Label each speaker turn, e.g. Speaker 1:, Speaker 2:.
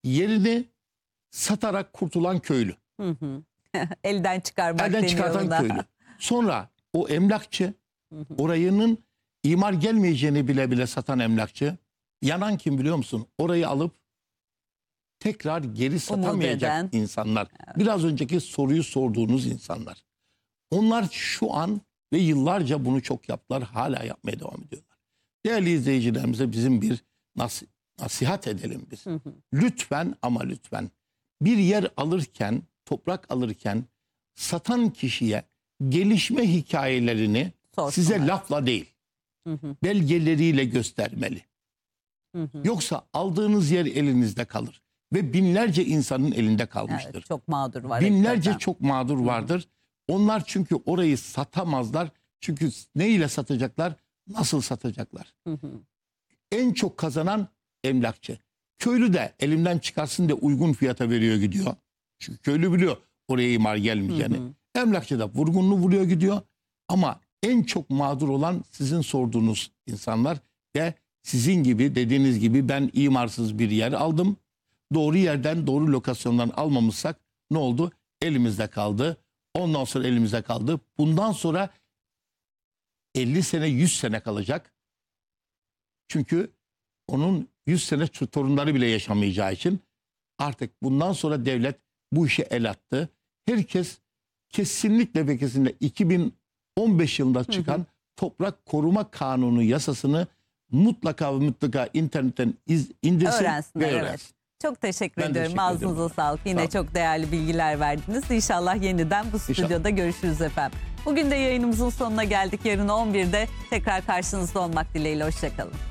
Speaker 1: yerini satarak kurtulan köylü.
Speaker 2: Hı hı. Elden çıkarmak
Speaker 1: Elden
Speaker 2: deniyor
Speaker 1: çıkartan
Speaker 2: buna.
Speaker 1: köylü. Sonra o emlakçı, orayının imar gelmeyeceğini bile bile satan emlakçı. Yanan kim biliyor musun? Orayı alıp tekrar geri satamayacak
Speaker 2: eden
Speaker 1: insanlar. Biraz önceki soruyu sorduğunuz insanlar. Onlar şu an ve yıllarca bunu çok yaptılar. Hala yapmaya devam ediyorlar. Değerli izleyicilerimize bizim bir nasihat edelim biz. Lütfen ama lütfen bir yer alırken, toprak alırken satan kişiye gelişme hikayelerini size lafla değil, belgeleriyle göstermeli. Yoksa aldığınız yer elinizde kalır. Ve binlerce insanın elinde kalmıştır.
Speaker 2: Evet, çok mağdur var.
Speaker 1: Binlerce
Speaker 2: hakikaten.
Speaker 1: çok mağdur vardır. Onlar çünkü orayı satamazlar. Çünkü ne ile satacaklar? Nasıl satacaklar? En çok kazanan emlakçı. Köylü de elimden çıkarsın diye uygun fiyata veriyor gidiyor. Çünkü köylü biliyor oraya imar gelmeyeceğini. Emlakçı da vurgunlu vuruyor gidiyor. Ama en çok mağdur olan sizin sorduğunuz insanlar ve sizin gibi dediğiniz gibi ben imarsız bir yer aldım. Doğru yerden doğru lokasyondan almamışsak ne oldu? Elimizde kaldı. Ondan sonra elimizde kaldı. Bundan sonra 50 sene 100 sene kalacak. Çünkü onun 100 sene torunları bile yaşamayacağı için artık bundan sonra devlet bu işe el attı. Herkes kesinlikle ve kesinlikle 2015 yılında çıkan Toprak Koruma Kanunu yasasını mutlaka ve mutlaka internetten indirsin
Speaker 2: Öğrensinler,
Speaker 1: ve
Speaker 2: evet.
Speaker 1: öğrensin.
Speaker 2: Çok teşekkür
Speaker 1: Ben
Speaker 2: ediyorum.
Speaker 1: teşekkür ederim.
Speaker 2: Ağzınıza sağlık. Yine
Speaker 1: Sağ olun.
Speaker 2: çok değerli bilgiler verdiniz. İnşallah yeniden bu stüdyoda görüşürüz efendim. Bugün de yayınımızın sonuna geldik. Yarın 11'de tekrar karşınızda olmak dileğiyle. Hoşçakalın.